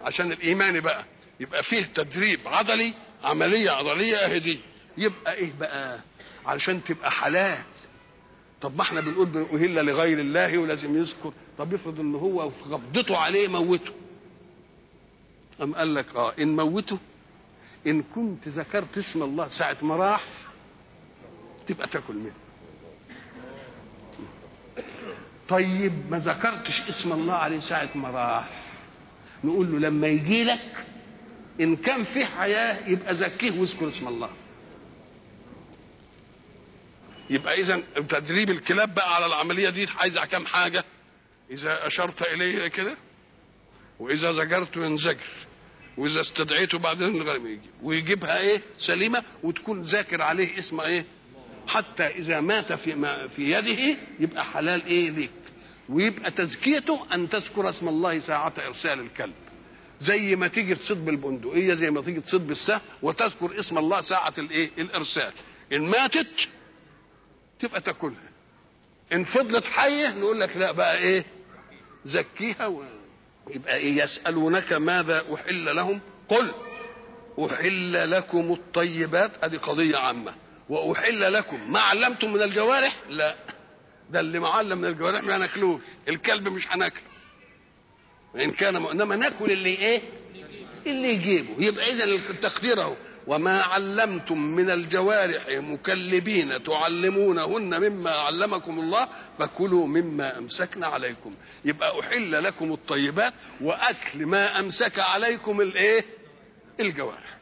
عشان الايمان بقى يبقى فيه تدريب عضلي، عمليه عضليه اهدي. يبقى ايه بقى علشان تبقى حلال؟ طب ما احنا بنقول اهل لغير الله ولازم يذكر. طب افرض ان هو في غبضته عليه موته، قام قال لك ان موته ان كنت ذكرت اسم الله ساعه ما راح تبقى تاكل منه. طيب ما ذكرتش اسم الله عليه ساعه ما راح، نقول له لما يجي لك ان كان في حياه يبقى زكيه واذكر اسم الله. يبقى اذا تدريب الكلاب بقى على العمليه دي عايزه كام حاجه؟ اذا اشرت اليه كده، واذا زجرته ينزجر، واذا استدعيته بعدين الغريب يجي ويجيبها ايه سليمه، وتكون ذاكر عليه اسم ايه، حتى اذا مات في يده يبقى حلال ايه ليك. ويبقى تزكيته ان تذكر اسم الله ساعه ارسال الكلب، زي ما تيجي تصيد بالبندقيه، زي ما تيجي تصيد بالسهم، وتذكر اسم الله ساعه الايه الارسال. ان ماتت تبقى تاكلها، ان فضلت حيه نقول لك لا بقى ايه زكيها. يبقى ايه يسالونك ماذا احل لهم قل احل لكم الطيبات، ادي قضيه عامه. واحل لكم ما علمتم من الجوارح، لا ده اللي معلم من الجوارح ما ناكلوش، الكلب مش هناكله وان كان انما ناكل اللي ايه اللي يجيبه. يبقى اذا التقدير اهو وما علمتم من الجوارح مكلبين تعلمونهن مما علمكم الله فكلوا مما امسكنا عليكم. يبقى احل لكم الطيبات واكل ما امسك عليكم الايه الجوارح.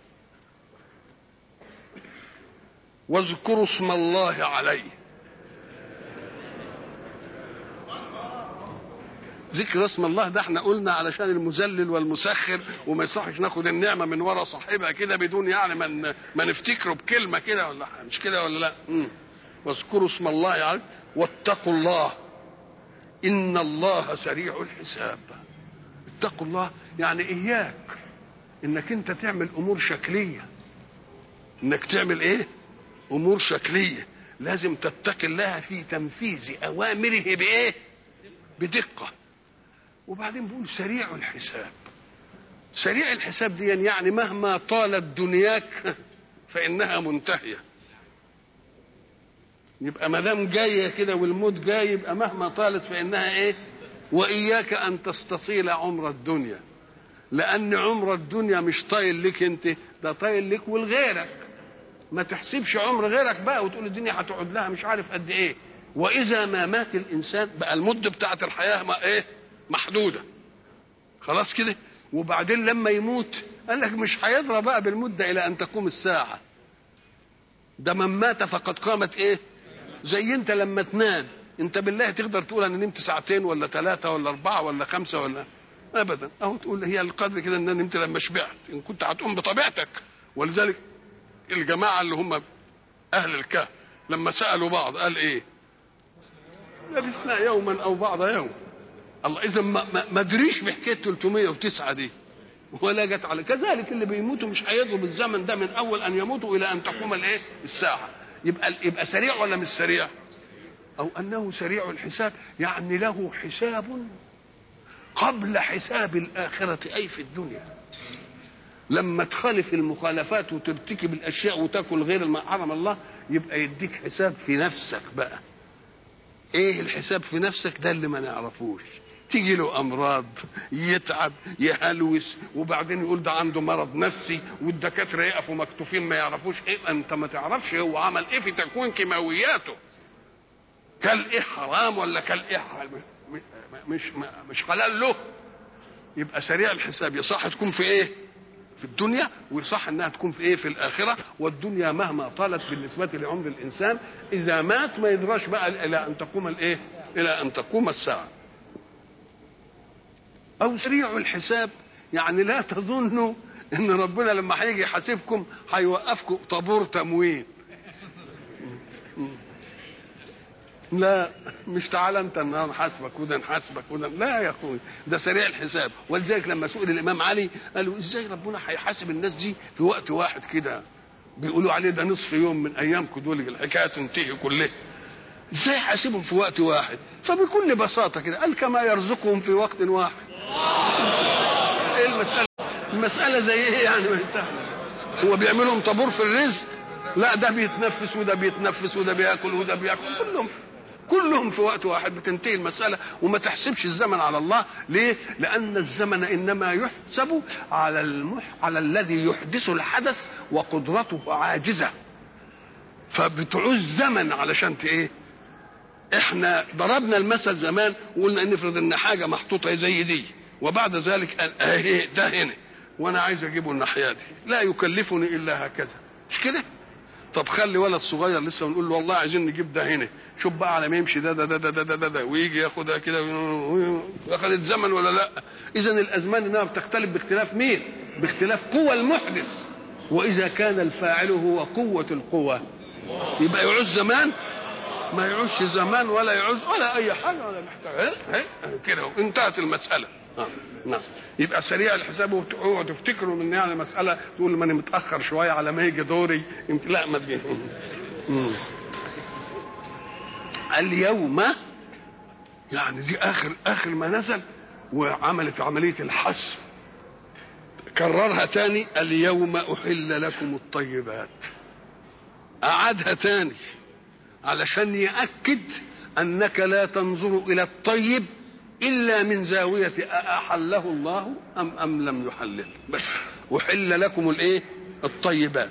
واذكروا اسم الله عليه. ذكر اسم الله ده احنا قلنا علشان المذلل والمسخر، وما يصحش ناخد النعمه من ورا صاحبها كده بدون يعني ما نفتكره بكلمه كده، ولا مش كده ولا لا؟ واذكروا اسم الله عليه واتقوا الله ان الله سريع الحساب. اتقوا الله يعني اياك انك انت تعمل امور شكليه، انك تعمل ايه امور شكليه. لازم تتقي الله في تنفيذ اوامره بايه بدقه. وبعدين بيقول سريع الحساب. سريع الحساب دي يعني مهما طالت دنياك فانها منتهيه. يبقى ما دام جايه كده والموت جاي يبقى مهما طالت فانها ايه. واياك ان تستصيل عمر الدنيا، لان عمر الدنيا مش طايل لك انت، ده طايل لك ولغيرك. ما تحسبش عمر غيرك بقى وتقول الدنيا هتقعد لها مش عارف قد ايه. واذا ما مات الانسان بقى المده بتاعه الحياه ما ايه محدوده خلاص كده. وبعدين لما يموت قال لك مش هيضرب بقى بالمده الى ان تقوم الساعه، ده من مات فقد قامت ايه. زي انت لما تنام انت بالله تقدر تقول انا نمت ساعتين ولا 3 ولا 4 ولا 5 ولا ابدا، اهو تقول هي القدر كده ان انا نمت لما شبعت، ان كنت هتقوم بطبيعتك. ولذلك الجماعه اللي هم اهل الكهف لما سالوا بعض قال ايه لبسنا يوما او بعض يوم. الله اذا ما ادريش بحكايه 309 دي ولا جت على كذلك. اللي بيموتوا مش هيضرب الزمن ده من اول ان يموتوا الى ان تقوم الايه الساعه. يبقى سريع ولا مش سريع؟ او انه سريع الحساب يعني له حساب قبل حساب الاخره اي في الدنيا. لما تخالف المخالفات وترتكب الاشياء وتاكل غير ما حرم الله يبقى يديك حساب في نفسك بقى. ايه الحساب في نفسك ده اللي ما نعرفوش. تيجي له امراض يتعب يهلوس وبعدين يقول ده عنده مرض نفسي والدكاتره يقفوا مكتوفين ما يعرفوش ايه. انت ما تعرفش هو عمل ايه في تكوين كيماوياته، كل ايه حرام ولا كل ايه مش حلال له. يبقى سريع الحساب يصح تكون في ايه في الدنيا، ويصح انها تكون في ايه في الاخره. والدنيا مهما طالت بالنسبه لعمر الانسان اذا مات ما يدراش بقى الى ان تقوم الايه الى ان تقوم الساعه. او سريع الحساب يعني لا تظنوا ان ربنا لما هيجي يحاسبكم هيوقفكم طابور تموين. لا مش تعالى انت نحاسبك وده نحاسبك وده، لا يا اخوي ده سريع الحساب. ولذلك لما سئل الامام علي قالوا ازاي ربنا هيحاسب الناس دي في وقت واحد كده، بيقولوا عليه ده نصف يوم من ايامكم دول الحكايه تنتهي كلها، ازاي يحاسبهم في وقت واحد؟ فبكل بساطه كده قال كما يرزقهم في وقت واحد. ايه المساله؟ المسألة زي ايه يعني؟ ما سهلة. هو بيعملهم طابور في الرزق؟ لا، ده بيتنفس وده بيتنفس وده بياكل وده بياكل، كلهم في وقت واحد، بتنتهي المسألة. وما تحسبش الزمن على الله. ليه؟ لأن الزمن إنما يحسب على الذي يحدث الحدث وقدرته عاجزة، فبتعوز زمن علشان ايه. احنا ضربنا المثل زمان وقلنا ان نفرض ان حاجة محطوطة زي دي، وبعد ذلك اهي ده هنا وانا عايز اجيبه الناحية دي، لا يكلفني الا هكذا، مش كده؟ طب خلي ولد صغير لسه ونقول له والله عايزين نجيب ده هنا، شوف بقى على ما يمشي ده ويجي ياخدها كده، اخذت زمن ولا لا؟ اذا الازمان انها بتختلف باختلاف مين؟ باختلاف قوى المحدث. واذا كان الفاعل هو قوة القوى يبقى يعوز زمان؟ ما يعوزش زمان ولا يعوز ولا اي حاجه ولا محتاج كده، انتهت المساله. نعم. يبقى سريع الحساب وتفتكروا ان يعني مساله تقول ما انا متاخر شويه على ما يجي دوري، يمكن لا ما تجي. اليوم يعني دي اخر ما نزل، وعملت عمليه الحسم، كررها تاني اليوم احل لكم الطيبات، اعادها تاني علشان يأكد أنك لا تنظر إلى الطيب إلا من زاوية أحله الله أم لم يحلل، بس أحل لكم الإيه؟ الطيبات.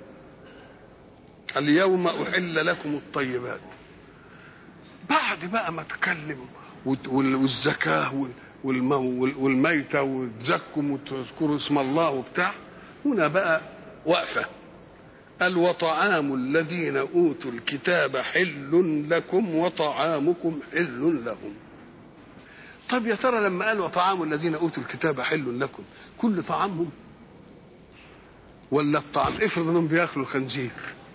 اليوم أحل لكم الطيبات. بعد بقى ما تكلم والزكاة والميتة وتزكم وتذكروا اسم الله وبتاع، هنا بقى وقفة. قال وطعام الذين أوتوا الكتاب حل لكم وطعامكم حل لهم. طب يا ترى لما قال وطعام الذين أوتوا الكتاب حل لكم، كل طعامهم ولا الطعام؟ افرض انهم بياكلوا الخنزير،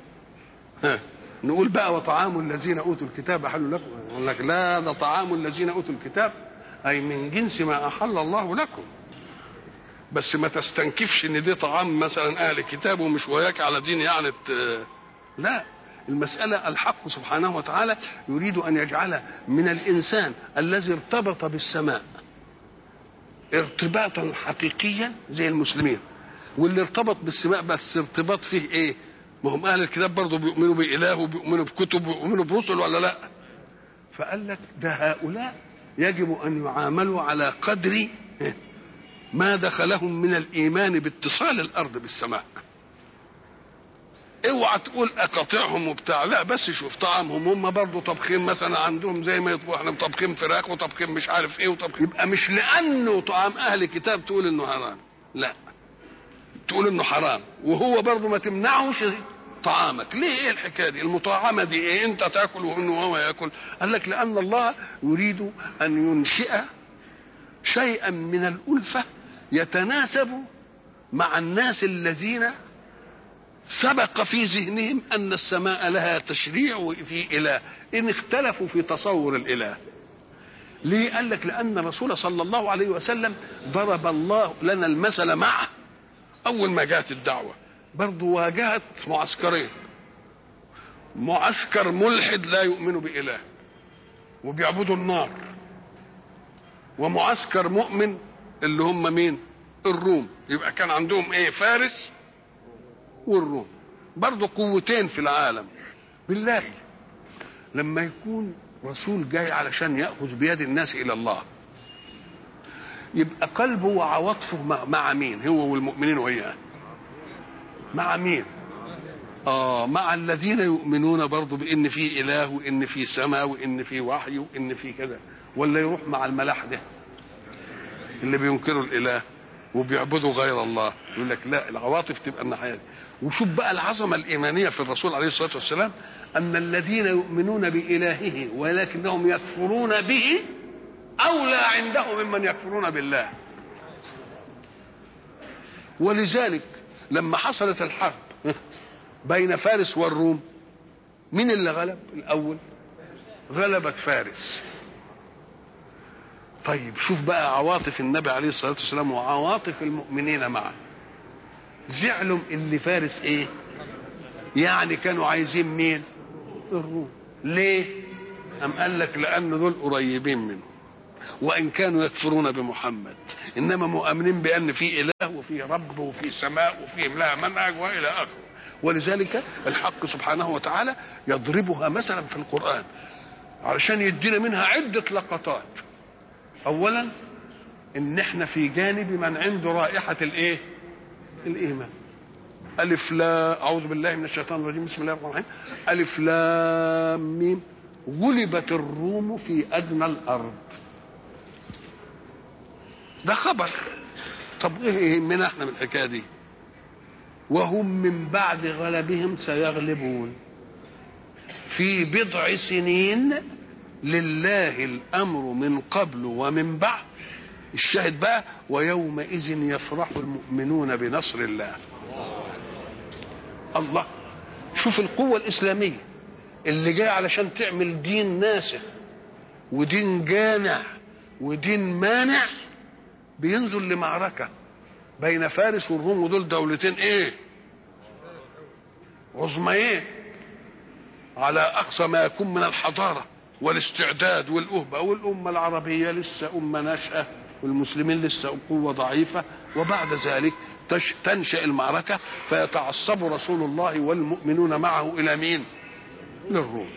نقول بقى وطعام الذين أوتوا الكتاب حل لكم؟ يقول لك لا، ده طعام الذين أوتوا الكتاب أي من جنس ما أحل الله لكم، بس ما تستنكفش ان دي طعام مثلا اهل الكتاب ومش وياك على دين يعني لا، المسألة الحق سبحانه وتعالى يريد ان يجعل من الانسان الذي ارتبط بالسماء ارتباطا حقيقيا زي المسلمين، واللي ارتبط بالسماء بس ارتباط فيه ايه؟ ما هم اهل الكتاب برضه بيؤمنوا بإله وبيؤمنوا بكتب وبيؤمنوا برسل ولا لا؟ فقال لك ده هؤلاء يجب ان يعاملوا على قدر ما دخلهم من الايمان باتصال الارض بالسماء. اوعى تقول اقاطعهم وبتاع، لا، بس شوف طعامهم هم برضه طبخين مثلا عندهم زي ما يطبخوا، احنا طبخين فراخ وطبخين مش عارف ايه وطبخين، يبقى مش لانه طعام اهل الكتاب تقول انه حرام، لا، تقول انه حرام وهو برضه ما تمنعوش طعامك. ليه؟ ايه الحكايه دي؟ المطاعمه دي ايه؟ انت تاكل وهو ياكل. قال لك لان الله يريد ان ينشئ شيئا من الالفه يتناسب مع الناس الذين سبق في ذهنهم ان السماء لها تشريع وفي اله، ان اختلفوا في تصور الاله. ليه؟ قال لك لان الرسول صلى الله عليه وسلم ضرب الله لنا المثل معه اول ما جاءت الدعوه، برضه واجهت معسكرين، معسكر ملحد لا يؤمن باله وبيعبدوا النار، ومعسكر مؤمن اللي هم مين؟ الروم. يبقى كان عندهم ايه؟ فارس والروم، برضه قوتين في العالم. بالله لما يكون رسول جاي علشان يأخذ بيد الناس الى الله، يبقى قلبه وعواطفه مع مين؟ هو والمؤمنين وياه مع مين؟ مع الذين يؤمنون برضه بان في اله وان في سماء وان في وحي وان في كذا، ولا يروح مع الملاحده اللي بينكروا الاله وبيعبدوا غير الله؟ يقول لك لا، العواطف تبقى الناحيه دي. وشوف بقى العظمه الايمانيه في الرسول عليه الصلاه والسلام، ان الذين يؤمنون بالهه ولكنهم يكفرون به اولى عنده ممن يكفرون بالله. ولذلك لما حصلت الحرب بين فارس والروم، مين اللي غلب الاول؟ غلبت فارس. طيب شوف بقى عواطف النبي عليه الصلاه والسلام وعواطف المؤمنين معه، زعلوا اللي فارس ايه؟ يعني كانوا عايزين مين؟ الروم. ليه؟ قال لك لان دول قريبين منه، وان كانوا يكفرون بمحمد، انما مؤمنين بان في اله وفي رب وفي سماء وفي لها منهج والى اخره. ولذلك الحق سبحانه وتعالى يضربها مثلا في القرآن علشان يدينا منها عدة لقطات. اولا ان احنا في جانب من عنده رائحة الايه؟ الايمان. الف لا، اعوذ بالله من الشيطان الرجيم، بسم الله الرحمن الرحيم. الف لام ميم، غلبت الروم في ادنى الارض. ده خبر. طب ايه يهمنا احنا من الحكايه دي؟ وهم من بعد غلبهم سيغلبون في بضع سنين لله الامر من قبل ومن بعد. الشاهد بقى ويومئذ يفرح المؤمنون بنصر الله. الله، شوف القوة الإسلامية اللي جاية علشان تعمل دين ناسخ ودين جانع ودين مانع، بينزل لمعركة بين فارس والروم، ودول دولتين ايه؟ عظميين على أقصى ما يكون من الحضارة والاستعداد والأهبة، والأمة العربية لسه أمة ناشئة والمسلمين لسه قوة ضعيفة. وبعد ذلك تنشأ المعركة فيتعصب رسول الله والمؤمنون معه إلى مين؟ للروم.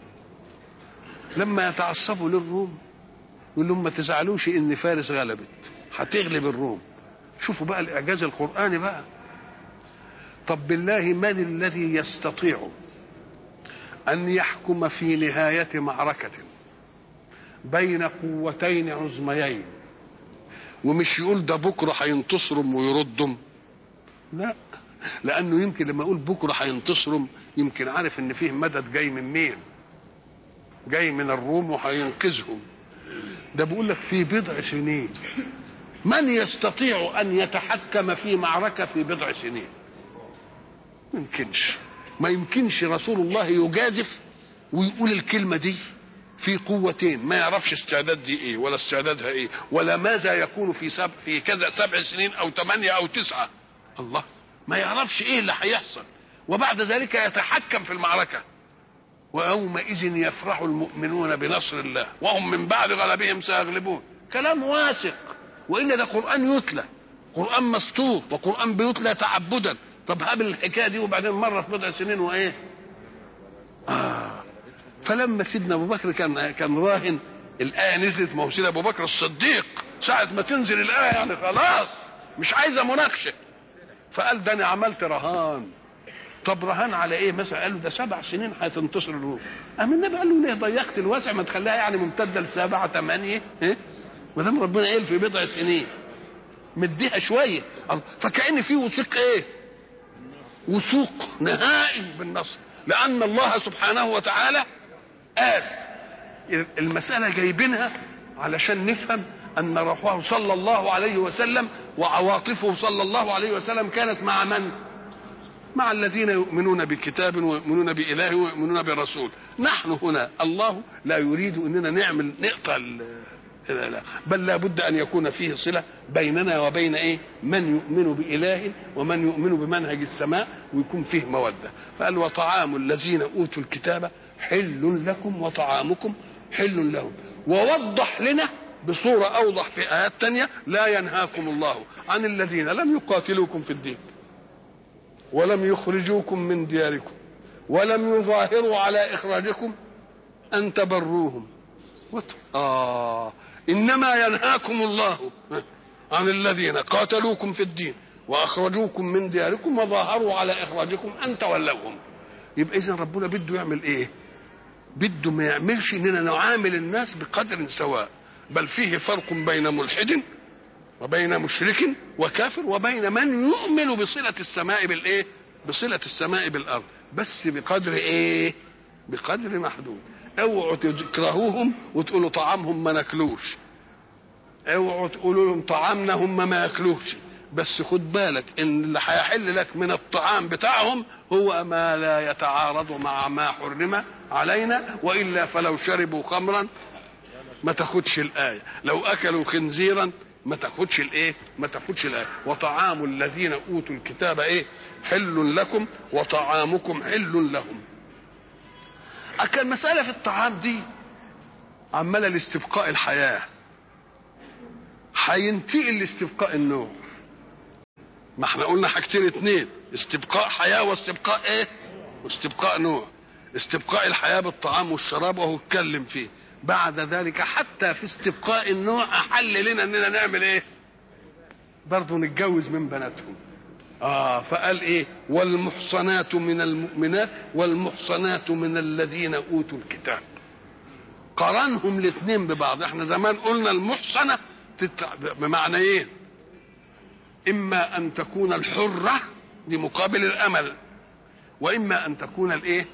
لما يتعصبوا للروم يقول لهم ما تزعلوش إن فارس غلبت، هتغلب الروم. شوفوا بقى الإعجاز القرآني بقى. طب بالله من الذي يستطيع أن يحكم في نهاية معركة بين قوتين عظميين ومش يقول ده بكرة هينتصرم ويردهم؟ لا، لأنه يمكن لما يقول بكرة هينتصرم يمكن عارف إن فيه مدد جاي من مين؟ جاي من الروم وهينقذهم. ده بيقول لك في بضع سنين. من يستطيع أن يتحكم في معركة في بضع سنين؟ ما يمكنش رسول الله يجازف ويقول الكلمة دي في قوتين ما يعرفش استعداد دي ايه ولا استعدادها ايه ولا ماذا يكون في كذا 7 سنين او 8 او 9. الله، ما يعرفش ايه اللي هيحصل، وبعد ذلك يتحكم في المعركة. ويومئذ يفرح المؤمنون بنصر الله وهم من بعد غلبهم سيغلبون. كلام واثق، وإلا ده قرآن يتلى، قرآن مسطور، وقرآن بيتلى تعبدا. طب هابل الحكايه دي وبعدين مرت بضع سنين وايه؟ فلما سيدنا ابو بكر كان راهن، الايه نزلت، ما هو سيدنا ابو بكر الصديق ساعه ما تنزل الايه يعني خلاص مش عايزه مناقشه، فقال ده انا عملت رهان. طب رهان على ايه مثلا؟ قال له ده 7 سنين هتنتصر الروم. قام النبي قال له ليه ضيقت الواسع؟ ما تخليها يعني ممتده ل7 8 ايه؟ ما دام ربنا قال في بضع سنين مديها شويه. فكأن في وثيق ايه؟ وثوق نهائي بالنصر، لأن الله سبحانه وتعالى قال. المسألة جايبينها علشان نفهم أن روحه صلى الله عليه وسلم وعواطفه صلى الله عليه وسلم كانت مع من؟ مع الذين يؤمنون بكتاب ويؤمنون بإله ويؤمنون برسول. نحن هنا الله لا يريد أننا نقطع لا، بل لا بد أن يكون فيه صلة بيننا وبين إيه؟ من يؤمن بإله ومن يؤمن بمنهج السماء، ويكون فيه مودة. فقال وطعام الذين أوتوا الكتاب حل لكم وطعامكم حل لهم. ووضح لنا بصورة أوضح في آيات تانية لا ينهاكم الله عن الذين لم يقاتلوكم في الدين ولم يخرجوكم من دياركم ولم يظاهروا على إخراجكم أن تبروهم. إنما ينهاكم الله عن الذين قاتلوكم في الدين وأخرجوكم من دياركم وظاهروا على إخراجكم أن تولوهم. يبقى إذن ربنا بده يعمل إيه؟ بده ما يعملش إننا نعامل الناس بقدر سواء، بل فيه فرق بين ملحد وبين مشرك وكافر وبين من يؤمن بصلة السماء بالإيه؟ بصلة السماء بالأرض، بس بقدر إيه؟ بقدر محدود. اوعوا تكرهوهم وتقولوا طعامهم ما ناكلوش، اوعوا تقولوا لهم طعامنا هم ما ياكلوش، بس خد بالك ان اللي هيحل لك من الطعام بتاعهم هو ما لا يتعارض مع ما حرم علينا، والا فلو شربوا خمرا ما تاخدش الايه، لو اكلوا خنزيرا ما تاخدش الايه؟ ما تاخدش الايه. وطعام الذين اوتوا الكتاب ايه؟ حل لكم وطعامكم حل لهم. كان مسألة في الطعام دي عمالة لاستبقاء الحياة، هينتقل لاستبقاء النوع. ما احنا قلنا حاجتين اتنين، استبقاء حياة واستبقاء ايه؟ واستبقاء نوع. استبقاء الحياة بالطعام والشراب وهو اتكلم فيه. بعد ذلك حتى في استبقاء النوع احل لنا اننا نعمل ايه؟ برضه نتجوز من بناتهم. فقال ايه؟ والمحصنات من المؤمنات والمحصنات من الذين اوتوا الكتاب. قرنهم الاثنين ببعض. احنا زمان قلنا المحصنة بمعنيين، اما ان تكون الحرة دي مقابل الامل، واما ان تكون الايه؟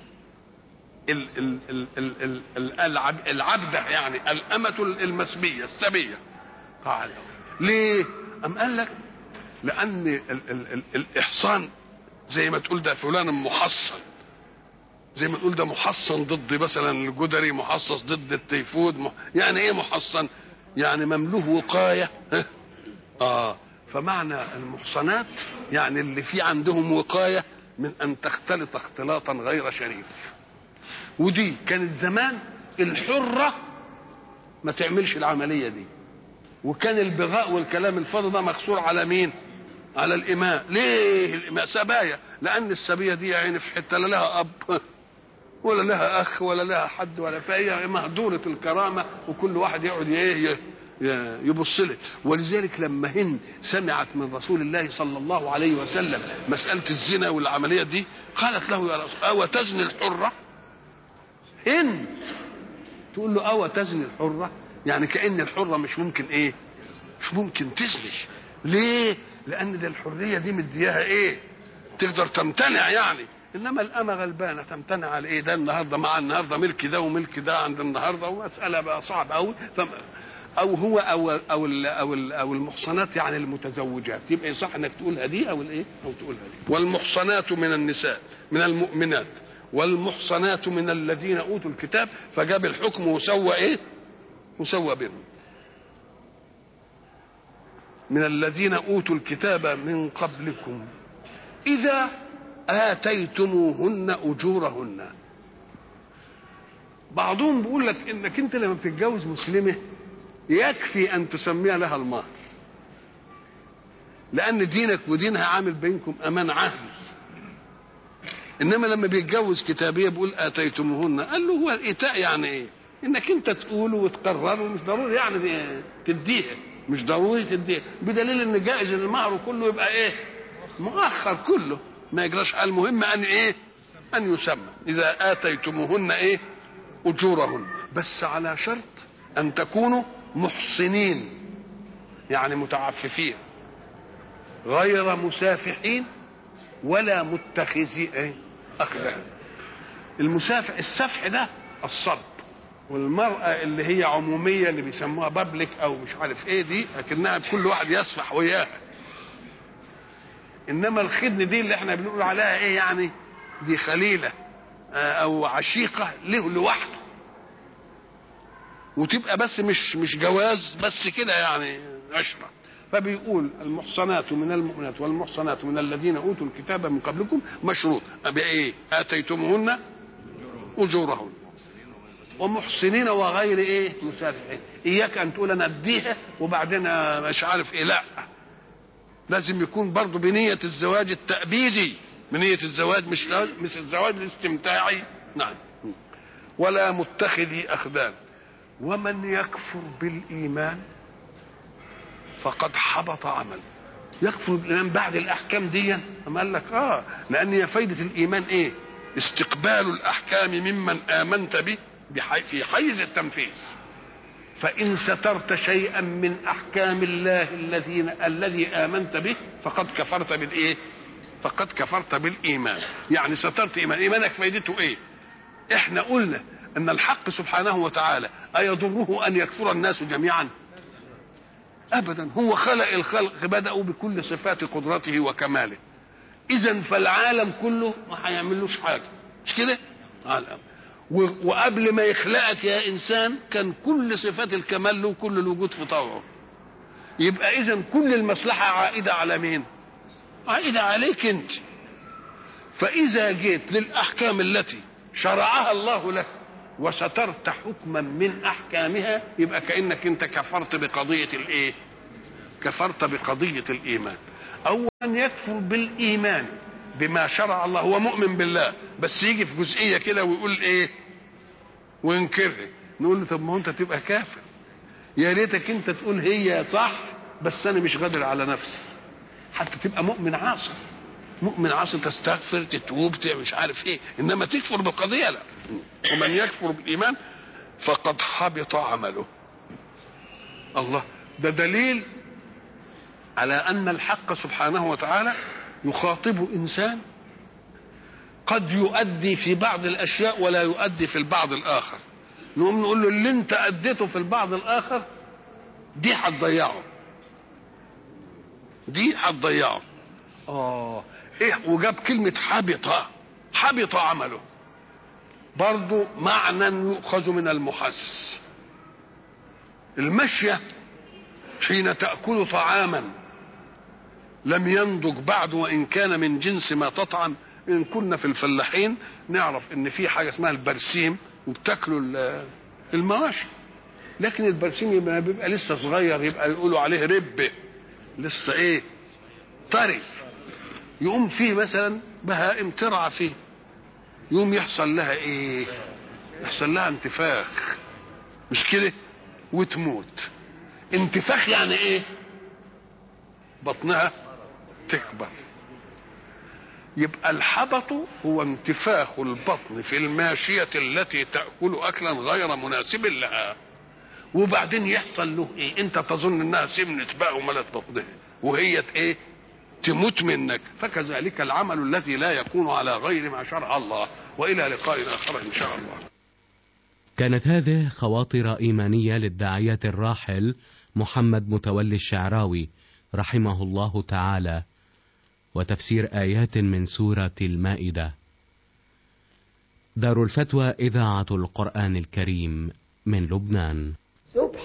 العبدة، يعني الامة المسبية السبية. قال ليه؟ ام قال لك لان الاحصان زي ما تقول ده فلان محصن، زي ما تقول ده محصن ضد مثلا الجدري، محصص ضد التيفود. يعني ايه محصن؟ يعني مملوه وقاية. فمعنى المحصنات يعني اللي في عندهم وقاية من ان تختلط اختلاطا غير شريف. ودي كانت زمان الحرة ما تعملش العملية دي، وكان البغاء والكلام الفاضي ده مقصور على مين؟ على الإماء. ليه الإماء؟ سبايا، لأن السبية دي يعني في حتة لا لها أب ولا لها أخ ولا لها حد، ولا فهي مهدورة الكرامة، وكل واحد يقعد يبص له. ولذلك لما هند سمعت من رسول الله صلى الله عليه وسلم مسألة الزنا والعملية دي، قالت له يا رسول أو تزني الحرة؟ هند تقول له أو تزني الحرة؟ يعني كأن الحرة مش ممكن ايه؟ مش ممكن تزني. ليه؟ لأن ده الحرية دي مدياها ايه؟ تقدر تمتنع يعني. انما الأمة غلبانة تمتنع على ايه؟ ده النهارده مع النهارده ملك ده وملك ده عند النهارده، ومسألة بقى صعبة قوي. او هو او المحصنات يعني المتزوجات، يبقى صح انك تقولها دي او الايه؟ او تقولها دي. والمحصنات من النساء من المؤمنات والمحصنات من الذين اوتوا الكتاب، فجاب الحكم وسوى ايه؟ وسوى بينهم. من الذين اوتوا الكتاب من قبلكم اذا اتيتموهن اجورهن. بعضهم بيقول لك انك انت لما بتتجوز مسلمه يكفي ان تسميها لها المهر، لان دينك ودينها عامل بينكم امان عهد. انما لما بيتجوز كتابيه بيقول اتيتموهن، قال له هو الايتاء يعني ايه؟ انك انت تقوله وتقرره، مش ضروري يعني تديها، مش ضروري تديها، بدليل ان جائز المهر كله يبقى ايه؟ مؤخر كله، ما يجراش. المهم ان ايه؟ ان يسمى اذا اتيتموهن ايه؟ اجورهن، بس على شرط ان تكونوا محصنين، يعني متعففين، غير مسافحين ولا متخذي ايه؟ اخدان. المسافح السفح ده الصب، والمرأة اللي هي عمومية اللي بيسموها بابليك او مش عارف ايه دي، لكنها كل واحد يسفح وياها. انما الخدن دي اللي احنا بنقول عليها ايه يعني؟ دي خليلة او عشيقة له لوحده، وتبقى بس مش جواز بس كده يعني عشرة. فبيقول المحصنات من المؤمنات والمحصنات من الذين اوتوا الكتاب من قبلكم مشروط بايه؟ اتيتموهن اجورهن ومحسنين وغير ايه؟ مسافحين. اياك ان تقول انا اديها وبعدين مش عارف ايه، لا، لازم يكون برضو بنية الزواج التأبيدي، بنية الزواج مش الزواج الاستمتاعي. نعم. ولا متخذي اخدان ومن يكفر بالايمان فقد حبط عمل. يكفر بالايمان بعد الاحكام دي، اما قال لك لان هي فايده الايمان ايه؟ استقبال الاحكام ممن امنت به في حيز التنفيذ. فان سترت شيئا من احكام الله الذي امنت به فقد كفرت بالايه؟ فقد كفرت بالايمان. يعني سترت ايمانك فايدته ايه؟ احنا قلنا ان الحق سبحانه وتعالى ايضره ان يكفر الناس جميعا؟ ابدا. هو خلق الخلق بدأوا بكل صفات قدرته وكماله، اذا فالعالم كله ما هيعملوش حاجه، مش كده؟ وقبل ما يخلقك يا انسان كان كل صفات الكمال له وكل الوجود في طوعه. يبقى اذا كل المصلحه عائده على مين؟ عائده عليك انت. فاذا جيت للاحكام التي شرعها الله لك وسترت حكما من احكامها، يبقى كانك انت كفرت بقضيه الايه؟ كفرت بقضية الإيمان. أو أن يكفر بالإيمان بما شرع الله، هو مؤمن بالله بس يجي في جزئية كده ويقول إيه وينكرها، نقول له طب ما هو أنت تبقى كافر، يا ريتك أنت تقول هي صح بس أنا مش قادر على نفسي، حتى تبقى مؤمن عاصي. مؤمن عاصي تستغفر تتوب مش عارف ايه، انما تكفر بالقضيه لا. ومن يكفر بالايمان فقد حبط عمله. الله، ده دليل على ان الحق سبحانه وتعالى يخاطب انسان قد يؤدي في بعض الاشياء ولا يؤدي في البعض الاخر. نقوم نقول له اللي انت اديته في البعض الاخر دي هتضيعه، دي هتضيعه. ايه، وجاب كلمة حبط عمله، برضو معنى يؤخذ من المحس. المشية حين تأكل طعاما لم ينضج بعد وإن كان من جنس ما تطعم. إن كنا في الفلاحين نعرف إن في حاجة اسمها البرسيم وبتاكلوا المواشي، لكن البرسيم بيبقى لسه صغير، يبقى يقولوا عليه رب لسه ايه طري. يقوم فيه مثلا بهائم ترعى فيه، يقوم يحصل لها ايه؟ يحصل لها انتفاخ، مش كده؟ وتموت. انتفاخ يعني ايه؟ بطنها تكبر. يبقى الحبط هو انتفاخ البطن في الماشية التي تأكل أكلا غير مناسب لها، وبعدين يحصل له ايه؟ انت تظن انها سمنت بقى وملت بطنها وهي ايه؟ تموت منك. فكذلك العمل الذي لا يكون على غير ما شرع الله. وإلى لقاء آخر إن شاء الله. كانت هذه خواطر إيمانية للداعية الراحل محمد متولي الشعراوي رحمه الله تعالى، وتفسير آيات من سورة المائدة. دار الفتوى إذاعة القرآن الكريم من لبنان.